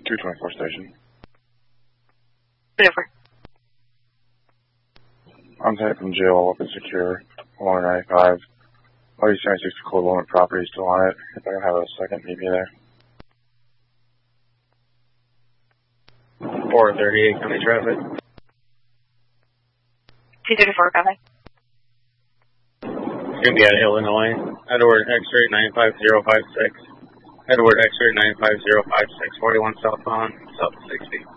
224 station. Over. I'm headed from jail up and secure. 195. Lady 76 Cold Woman property still on it. If I can have a second, meet me there. 438 county traffic. 234, copy. It's going to be at Illinois. Edward X-ray 95056. Edward X-ray 95056. 41 southbound, south 60.